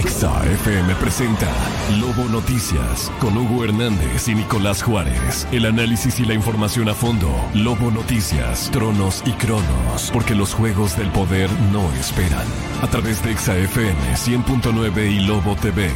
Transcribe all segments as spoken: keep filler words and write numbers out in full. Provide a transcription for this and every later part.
Exa F M presenta Lobo Noticias con Hugo Hernández y Nicolás Juárez. El análisis y la información a fondo. Lobo Noticias, Tronos y Cronos, porque los juegos del poder no esperan. A través de Exa F M cien punto nueve y Lobo T V.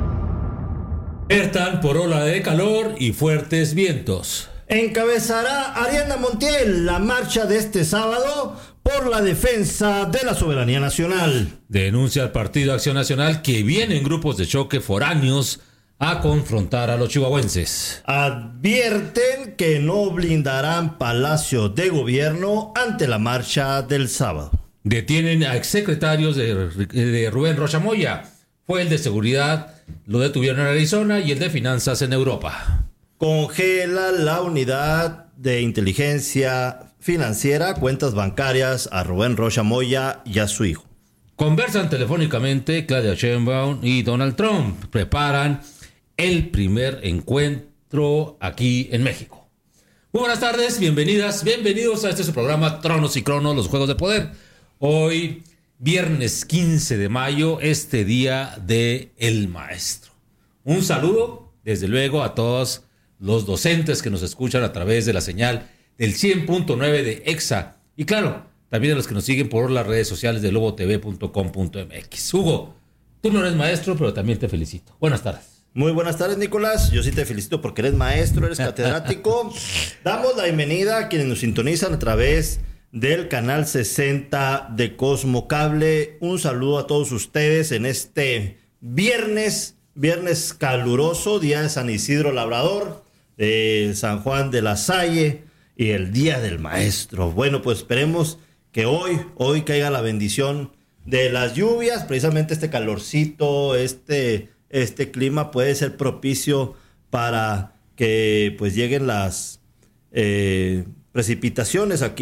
Alertan por ola de calor y fuertes vientos. Encabezará Ariadna Montiel la marcha de este sábado por la defensa de la soberanía nacional. Denuncia al Partido Acción Nacional que vienen grupos de choque foráneos a confrontar a los chihuahuenses. Advierten que no blindarán Palacio de Gobierno ante la marcha del sábado. Detienen a exsecretarios de, de Rubén Rocha Moya. Fue el de seguridad, lo detuvieron en Arizona, y el de finanzas en Europa. Congela la unidad de inteligencia financiera, cuentas bancarias a Rubén Rocha Moya y a su hijo. Conversan telefónicamente Claudia Sheinbaum y Donald Trump. Preparan el primer encuentro aquí en México. Muy buenas tardes, bienvenidas, bienvenidos a este su programa Tronos y Cronos, los Juegos de Poder. Hoy, viernes quince de mayo, este día de el maestro. Un saludo, desde luego, a todos los docentes que nos escuchan a través de la señal del cien punto nueve de Exa. Y claro, también a los que nos siguen por las redes sociales de lobo t v punto com punto m x. Hugo, tú no eres maestro, pero también te felicito. Buenas tardes. Muy buenas tardes, Nicolás. Yo sí te felicito porque eres maestro, eres catedrático. Damos la bienvenida a quienes nos sintonizan a través del canal sesenta de Cosmo Cable. Un saludo a todos ustedes en este viernes, viernes caluroso, día de San Isidro Labrador, de San Juan de la Salle y el Día del Maestro. Bueno, pues esperemos que hoy, hoy caiga la bendición de las lluvias. Precisamente este calorcito, este, este clima puede ser propicio para que pues lleguen las eh, precipitaciones aquí